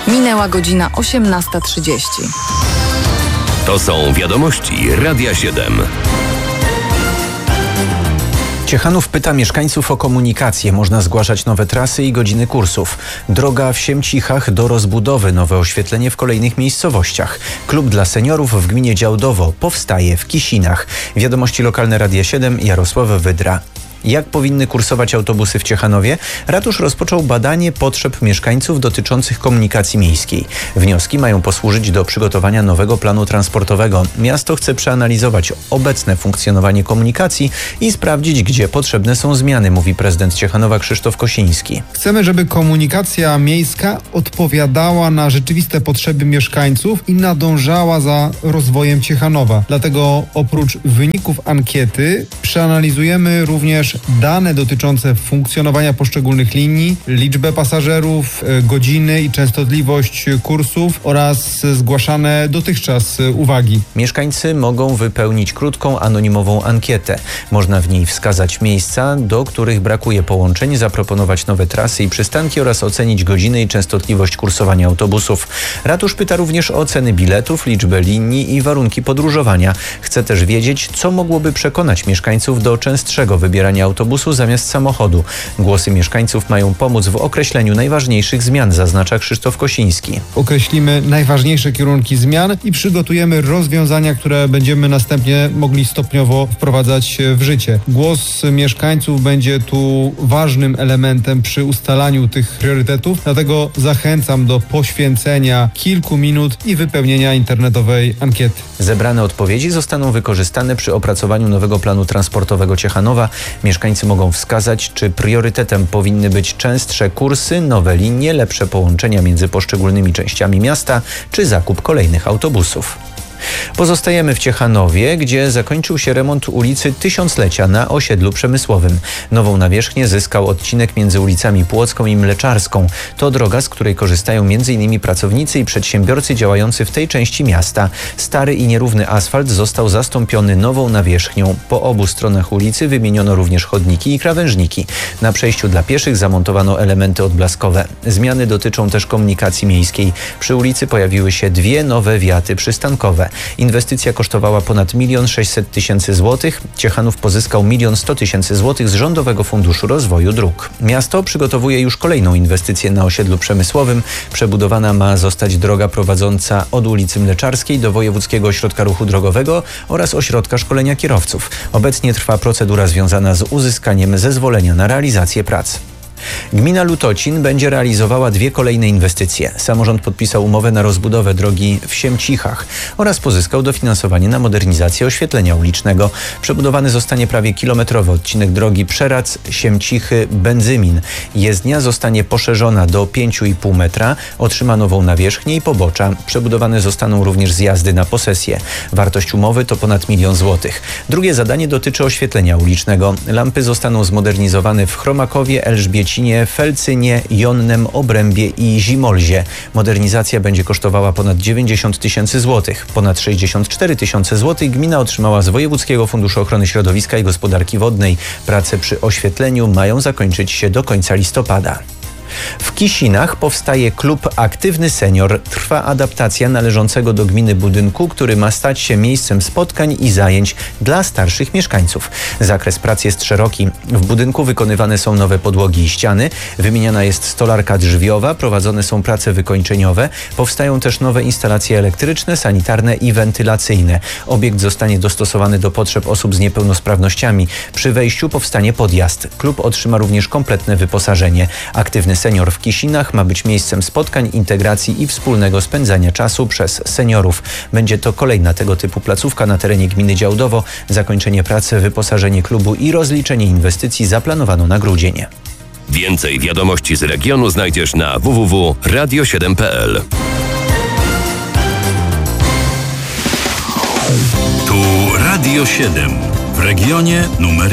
Minęła godzina 18:30. To są wiadomości Radia 7. Ciechanów pyta mieszkańców o komunikację. Można zgłaszać nowe trasy i godziny kursów. Droga w Siemcichach do rozbudowy. Nowe oświetlenie w kolejnych miejscowościach. Klub dla seniorów w gminie Działdowo powstaje w Kisinach. Wiadomości lokalne Radia 7, Jarosław Wydra. Jak powinny kursować autobusy w Ciechanowie? Ratusz rozpoczął badanie potrzeb mieszkańców dotyczących komunikacji miejskiej. Wnioski mają posłużyć do przygotowania nowego planu transportowego. Miasto chce przeanalizować obecne funkcjonowanie komunikacji i sprawdzić, gdzie potrzebne są zmiany, mówi prezydent Ciechanowa Krzysztof Kosiński. Chcemy, żeby komunikacja miejska odpowiadała na rzeczywiste potrzeby mieszkańców i nadążała za rozwojem Ciechanowa. Dlatego oprócz wyników ankiety przeanalizujemy również dane dotyczące funkcjonowania poszczególnych linii, liczbę pasażerów, godziny i częstotliwość kursów oraz zgłaszane dotychczas uwagi. Mieszkańcy mogą wypełnić krótką, anonimową ankietę. Można w niej wskazać miejsca, do których brakuje połączeń, zaproponować nowe trasy i przystanki oraz ocenić godziny i częstotliwość kursowania autobusów. Ratusz pyta również o ceny biletów, liczbę linii i warunki podróżowania. Chce też wiedzieć, co mogłoby przekonać mieszkańców do częstszego wybierania autobusu zamiast samochodu. Głosy mieszkańców mają pomóc w określeniu najważniejszych zmian, zaznacza Krzysztof Kosiński. Określimy najważniejsze kierunki zmian i przygotujemy rozwiązania, które będziemy następnie mogli stopniowo wprowadzać w życie. Głos mieszkańców będzie tu ważnym elementem przy ustalaniu tych priorytetów, dlatego zachęcam do poświęcenia kilku minut i wypełnienia internetowej ankiety. Zebrane odpowiedzi zostaną wykorzystane przy opracowaniu nowego planu transportowego Ciechanowa. Mieszkańcy mogą wskazać, czy priorytetem powinny być częstsze kursy, nowe linie, lepsze połączenia między poszczególnymi częściami miasta, czy zakup kolejnych autobusów. Pozostajemy w Ciechanowie, gdzie zakończył się remont ulicy Tysiąclecia na osiedlu przemysłowym. Nową nawierzchnię zyskał odcinek między ulicami Płocką i Mleczarską. To droga, z której korzystają m.in. pracownicy i przedsiębiorcy działający w tej części miasta. Stary i nierówny asfalt został zastąpiony nową nawierzchnią. Po obu stronach ulicy wymieniono również chodniki i krawężniki. Na przejściu dla pieszych zamontowano elementy odblaskowe. Zmiany dotyczą też komunikacji miejskiej. Przy ulicy pojawiły się dwie nowe wiaty przystankowe. Inwestycja kosztowała ponad 1 600 000 złotych. Ciechanów pozyskał 1 100 000 złotych z Rządowego Funduszu Rozwoju Dróg. Miasto przygotowuje już kolejną inwestycję na osiedlu przemysłowym. Przebudowana ma zostać droga prowadząca od ulicy Mleczarskiej do Wojewódzkiego Ośrodka Ruchu Drogowego oraz Ośrodka Szkolenia Kierowców. Obecnie trwa procedura związana z uzyskaniem zezwolenia na realizację prac. Gmina Lutocin będzie realizowała dwie kolejne inwestycje. Samorząd podpisał umowę na rozbudowę drogi w Siemcichach oraz pozyskał dofinansowanie na modernizację oświetlenia ulicznego. Przebudowany zostanie prawie kilometrowy odcinek drogi Przeradz-Siemcichy-Benzymin. Jezdnia zostanie poszerzona do 5,5 metra, otrzyma nową nawierzchnię i pobocza. Przebudowane zostaną również zjazdy na posesję. Wartość umowy to ponad 1 000 000 złotych. Drugie zadanie dotyczy oświetlenia ulicznego. Lampy zostaną zmodernizowane w Chromakowie, Elżbiecinie, Felcynie, Jonnem, Obrębie i Zimolzie. Modernizacja będzie kosztowała ponad 90 000 złotych. Ponad 64 000 złotych gmina otrzymała z Wojewódzkiego Funduszu Ochrony Środowiska i Gospodarki Wodnej. Prace przy oświetleniu mają zakończyć się do końca listopada. W Kisinach powstaje klub Aktywny Senior. Trwa adaptacja należącego do gminy budynku, który ma stać się miejscem spotkań i zajęć dla starszych mieszkańców. Zakres prac jest szeroki. W budynku wykonywane są nowe podłogi i ściany, wymieniana jest stolarka drzwiowa, prowadzone są prace wykończeniowe, powstają też nowe instalacje elektryczne, sanitarne i wentylacyjne. Obiekt zostanie dostosowany do potrzeb osób z niepełnosprawnościami. Przy wejściu powstanie podjazd. Klub otrzyma również kompletne wyposażenie. Aktywny Senior w Kisinach ma być miejscem spotkań, integracji i wspólnego spędzania czasu przez seniorów. Będzie to kolejna tego typu placówka na terenie gminy Działdowo. Zakończenie pracy, wyposażenie klubu i rozliczenie inwestycji zaplanowano na grudzień. Więcej wiadomości z regionu znajdziesz na www.radio7.pl. Tu Radio 7 w regionie numer